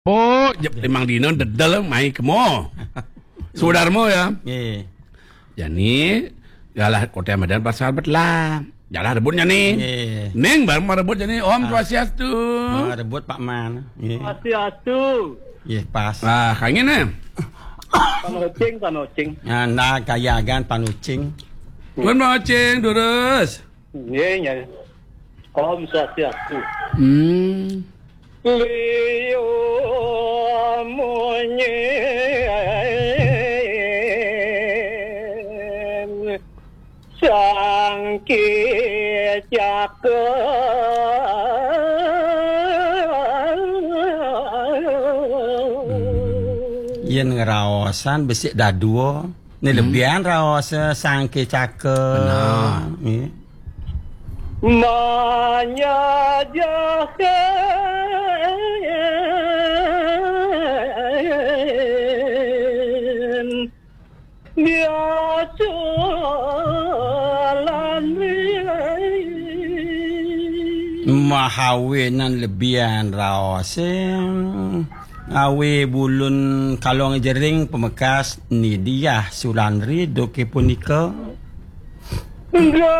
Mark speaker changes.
Speaker 1: Oh, limang dino dedel mai kemo. Saudarmo ya.
Speaker 2: Nggih.
Speaker 1: Jani galah Kota Medan pasal betlah. Jalah rebutnya nih.
Speaker 2: Nggih.
Speaker 1: Neng baru mau rebut jadi Om Swastiastu.
Speaker 2: Rebut Pak Man. Nggih.
Speaker 3: Swastiastu.
Speaker 2: Nggih, pas.
Speaker 1: Ah, kangen eh.
Speaker 3: Panucing.
Speaker 2: Anda kayagan panucing.
Speaker 1: Tuan mau cing durus.
Speaker 3: Nggih, Om Swastiastu. Liu munyin sangki jaka
Speaker 2: Yen ngeraosan besik daduo. Ni lebihan raosa sangke cake.
Speaker 1: Benar.
Speaker 2: Nggih.
Speaker 3: Manyajahen biasa
Speaker 2: Mahawinan lebihan raosan. Awe bulun kalong jering pemekas ni dia Sulanri doke punika.